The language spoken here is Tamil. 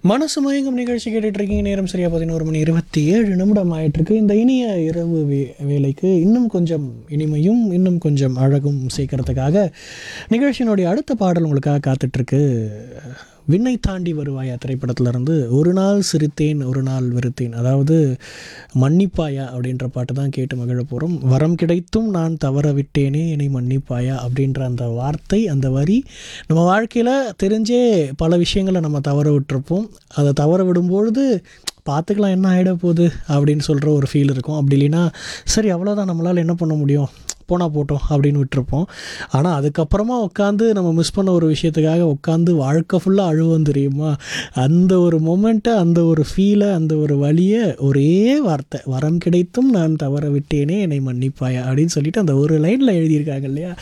மனசு மயங்கும் நிகழ்ச்சி கேட்டுட்டு இருக்கீங்க. நேரம் சரியா 11:27 ஆயிட்டிருக்கு. இந்த இனிய இரவு வேலைக்கு இன்னும் கொஞ்சம் இனிமையும் இன்னும் கொஞ்சம் அழகும் சேர்க்கறதுக்காக நிகழ்ச்சியினுடைய அடுத்த பாடல் உங்களுக்காக காத்துட்ருக்கு. விண்ணை தாண்டி வருவாயா திரைப்படத்திலிருந்து ஒரு நாள் சிரித்தேன் ஒரு நாள் வெறுத்தேன், அதாவது மன்னிப்பாயா அப்படின்ற பாட்டு தான் கேட்டு மகிழ போகிறோம். வரம் கிடைத்தும் நான் தவற விட்டேனே என்னை மன்னிப்பாயா அப்படின்ற அந்த வார்த்தை, அந்த வரி நம்ம வாழ்க்கையில் தெரிஞ்சே பல விஷயங்களை நம்ம தவற விட்டுருப்போம். அதை தவற விடும்பொழுது பார்த்துக்கலாம் என்ன ஆகிட போகுது அப்படின்னு சொல்கிற ஒரு ஃபீல் இருக்கும். அப்படி இல்லைன்னா சரி அவ்வளோதான், நம்மளால் என்ன பண்ண முடியும், போனால் போட்டோம் அப்படின்னு விட்டுருப்போம். ஆனால் அதுக்கப்புறமா உட்காந்து நம்ம மிஸ் பண்ண ஒரு விஷயத்துக்காக உட்காந்து வாழ்க்கை ஃபுல்லாக அழுவோம் தெரியுமா. அந்த ஒரு மொமெண்ட்டை, அந்த ஒரு ஃபீலை, அந்த ஒரு வழியை ஒரே வார்த்தை வரம் கிடைத்தும் நான் தவற விட்டேனே என்னை மன்னிப்பாயா அப்படின்னு சொல்லிட்டு அந்த ஒரு லைனில் எழுதியிருக்காங்க இல்லையா.